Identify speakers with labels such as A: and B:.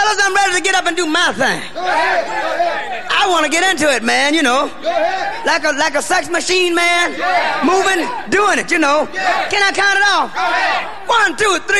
A: Fellas, I'm ready to get up and do my thing.
B: Go ahead.
A: I want to get into it, man, you know.
B: Go ahead.
A: Like a sex machine, man. Moving, doing it, you know. Can I count it off?
B: Go ahead.
A: 1, 2, 3.